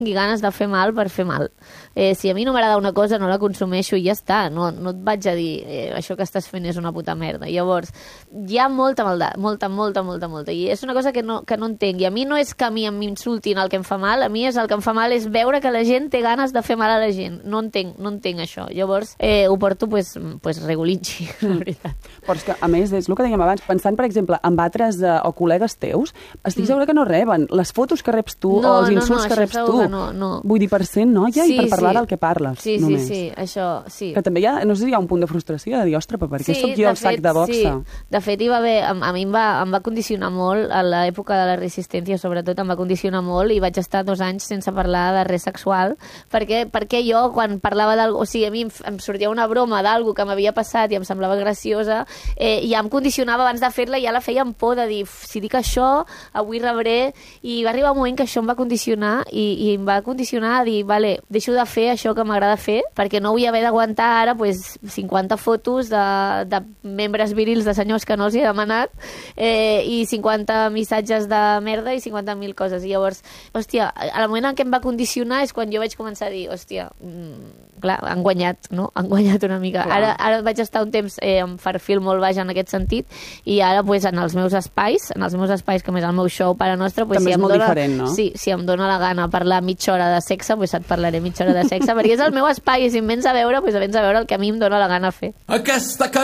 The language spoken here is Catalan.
tingui ganes de fer mal per fer mal. Si a mi no m'agrada una cosa, no la consumeixo i ja està. No et vaig a dir això que estàs fent és una puta merda. Llavors, hi ha molta maldat, molta. I és una cosa que no entenc. I a mi no és que a mi m'insultin el que em fa mal, a mi el que em fa mal és veure que la gent té ganes de fer mal a la gent. No entenc això. Llavors, ho porto pues regulinxi, la veritat. Però és que, a més, és el que dèiem abans, pensant, per exemple, en altres o col·legues teus, estic segura que no reben les fotos que reps tu o els insults que reps tu. No. Vull dir, per ser noia i per parlar del que parles, només. Sí, això, sí. Que també hi ha, no sé si hi ha un punt de frustració de dir, ostres, per què sóc jo el sac de boxa? Sí, de fet hi va haver, a mi em va condicionar molt, a l'època de la resistència sobretot, em va condicionar molt i vaig estar 2 anys sense parlar de res sexual, perquè jo, quan parlava d'algú, o sigui, a mi em sortia una broma d'algú que m'havia passat i em semblava graciosa, ja em condicionava abans de fer-la i ja la feia amb por de dir, si dic això, avui rebré, i va arribar un moment que això em va condicionar i em va condicionar a dir, vale, deixo de fer això que m'agrada fer, perquè no vull haver d'aguantar ara 50 fotos de membres virils de senyors que no els hi he demanat i 50 missatges de merda i 50.000 coses. I llavors, hòstia, al moment en què em va condicionar és quan jo vaig començar a dir, hòstia, clar, han guanyat, no? Han guanyat una mica. Ara vaig estar un temps amb perfil molt baix en aquest sentit i ara en els meus espais, que més el meu show Pare Nostre, també és molt diferent, no? Sí, si em dóna la gana parlar mitja hora de sexe, et parlaré mitja hora de sexe, perquè és el meu espai i si em vens a veure, vens a veure el que a mi em dóna la gana fer.